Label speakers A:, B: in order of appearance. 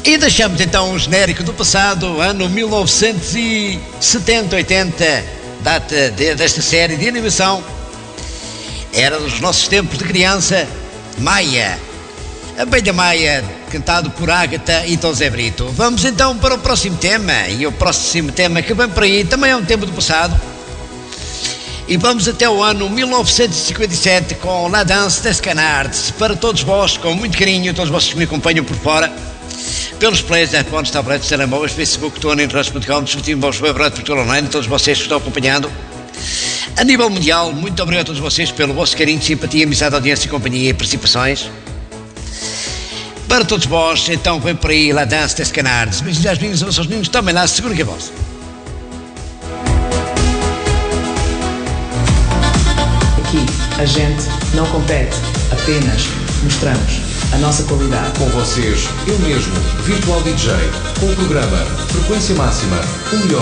A: E deixamos então o genérico do passado, ano 1970-80, data desta série de animação. Era dos nossos tempos de criança, Maia, a Abelha Maia, cantado por Ágata e Tom Zé Brito. Vamos então para o próximo tema, e o próximo tema que vem por aí também é um tempo do passado. E vamos até o ano 1957 com La Danse des Canards. Para todos vós, com muito carinho, todos vocês que me acompanham por fora, pelos plays, iPhones, tablets, telemóveis, Facebook, TuneIn.com, discutimos web rádio Portugal Online, todos vocês que estão acompanhando. A nível mundial, muito obrigado a todos vocês pelo vosso carinho, simpatia, amizade, audiência, companhia e participações. Para todos vós, então vem por aí La Danse des Canards. Beijinhos às meninas, aos meninos, tomem lá, seguro que é vosso.
B: Aqui, a gente não compete, apenas mostramos a nossa qualidade.
C: Com vocês, eu mesmo, Virtual DJ, com o programa Frequência Máxima, o melhor